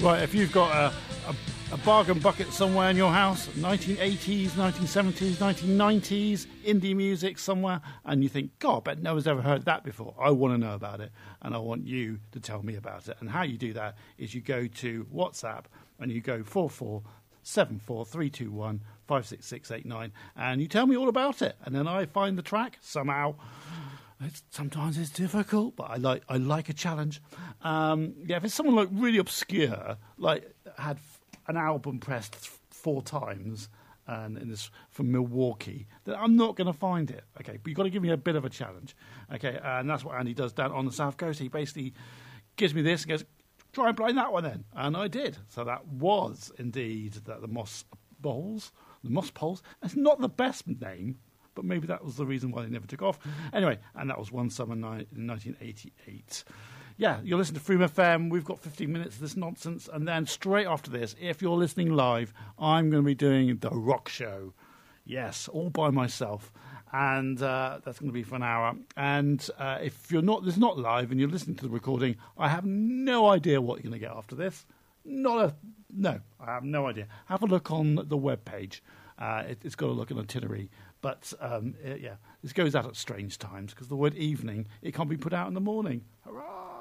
Right, if you've got a bargain bucket somewhere in your house, 1980s, 1970s, 1990s, indie music somewhere, and you think, God, I bet no one's ever heard that before. I want to know about it, and I want you to tell me about it. And how you do that is you go to WhatsApp and you go 4474321566689, and you tell me all about it, and then I find the track somehow. Sometimes it's difficult, but I like a challenge. If it's someone like really obscure, like had an album pressed 4 times and this from Milwaukee, then I'm not going to find it. Okay, but you've got to give me a bit of a challenge. Okay, and that's what Andy does down on the South Coast. He basically gives me this and goes, try and play that one then, and I did. So that was indeed the Moss Poles. The Moss Poles. It's not the best name, but maybe that was the reason why they never took off. Anyway, and that was One Summer Night in 1988. Yeah, you're listening to Freedom FM. We've got 15 minutes of this nonsense. And then straight after this, if you're listening live, I'm going to be doing The Rock Show. Yes, all by myself. And that's going to be for an hour. And if you're not live and you're listening to the recording, I have no idea what you're going to get after this. No, I have no idea. Have a look on the webpage. It's got to look at an itinerary. But, this goes out at strange times because the word evening, it can't be put out in the morning. Hurrah!